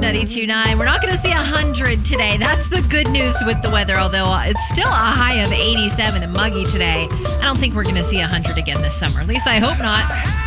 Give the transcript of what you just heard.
92.9. We're not going to see 100 today. That's the good news with the weather, although it's still a high of 87 and muggy today. I don't think we're going to see 100 again this summer. At least I hope not.